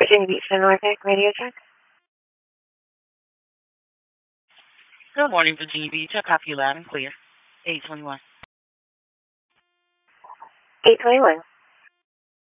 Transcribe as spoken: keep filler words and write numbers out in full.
Virginia Beach to Norfolk, radio check. Good morning, Virginia Beach. I copy you loud and clear. eight twenty-one. eight twenty-one.